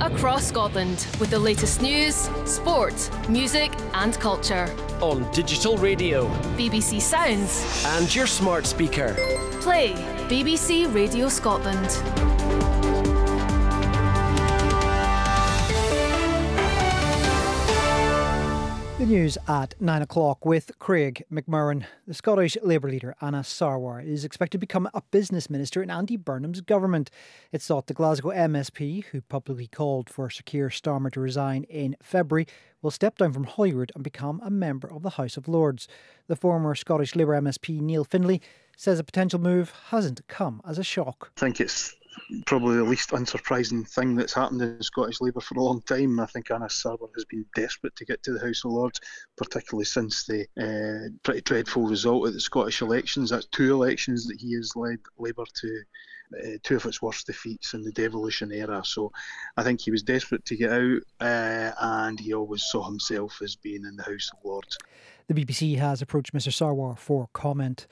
across Scotland with the latest news, sport, music and culture. On digital radio, BBC Sounds and your smart speaker. Play BBC Radio Scotland. The news at 9 o'clock with Craig McMurran. The Scottish Labour leader Anas Sarwar is expected to become a business minister in Andy Burnham's government. It's thought the Glasgow MSP, who publicly called for Sir Keir Starmer to resign in February, will step down from Holyrood and become a member of the House of Lords. The former Scottish Labour MSP Neil Findlay says a potential move hasn't come as a shock. I think it's probably the least unsurprising thing that's happened in Scottish Labour for a long time. I think Anas Sarwar has been desperate to get to the House of Lords, particularly since the pretty dreadful result at the Scottish elections. That's two elections that he has led Labour to two of its worst defeats in the devolution era. So I think he was desperate to get out, and he always saw himself as being in the House of Lords. The BBC has approached Mr Sarwar for comment.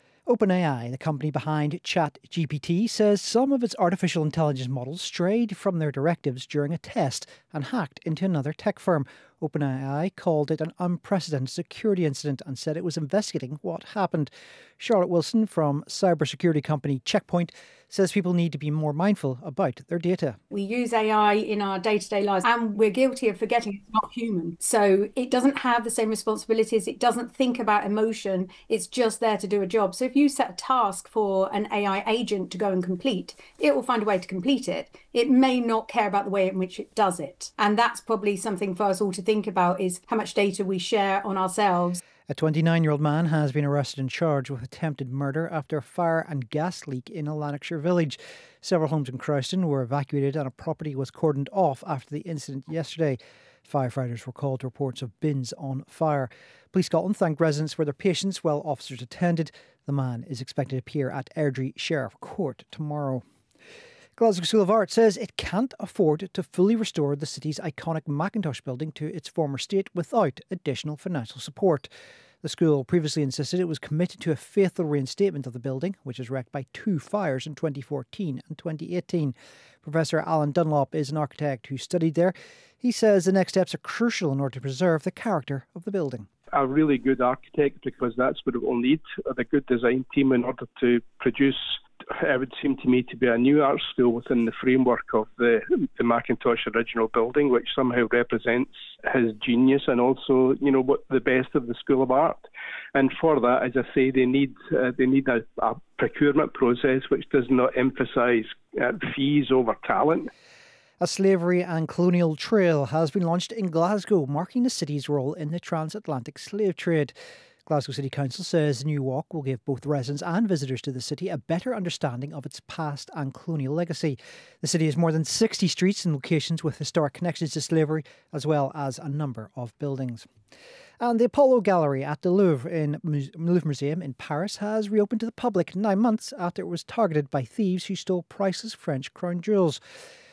OpenAI, the company behind ChatGPT, says some of its artificial intelligence models strayed from their directives during a test and hacked into another tech firm. OpenAI called it an unprecedented security incident and said it was investigating what happened. Charlotte Wilson from cybersecurity company Checkpoint says people need to be more mindful about their data. We use AI in our day-to-day lives and we're guilty of forgetting it's not human. So it doesn't have the same responsibilities. It doesn't think about emotion. It's just there to do a job. So if you set a task for an AI agent to go and complete, it will find a way to complete it. It may not care about the way in which it does it. And that's probably something for us all to think about, is how much data we share on ourselves. A 29-year-old man has been arrested and charged with attempted murder after a fire and gas leak in a Lanarkshire village. Several homes in Crowston were evacuated and a property was cordoned off after the incident yesterday. Firefighters were called to reports of bins on fire. Police Scotland thanked residents for their patience while officers attended. The man is expected to appear at Airdrie Sheriff Court tomorrow. Glasgow School of Art says it can't afford to fully restore the city's iconic Mackintosh building to its former state without additional financial support. The school previously insisted it was committed to a faithful reinstatement of the building, which was wrecked by two fires in 2014 and 2018. Professor Alan Dunlop is an architect who studied there. He says the next steps are crucial in order to preserve the character of the building. A really good architect, because that's what it will need, a good design team in order to produce, it would seem to me, to be a new art school within the framework of the Mackintosh original building, which somehow represents his genius and also, what the best of the School of Art. And for that, as I say, they need a procurement process which does not emphasise fees over talent. A slavery and colonial trail has been launched in Glasgow, marking the city's role in the transatlantic slave trade. Glasgow City Council says the new walk will give both residents and visitors to the city a better understanding of its past and colonial legacy. The city has more than 60 streets and locations with historic connections to slavery, as well as a number of buildings. And the Apollo Gallery at the Louvre Museum in Paris has reopened to the public 9 months after it was targeted by thieves who stole priceless French crown jewels.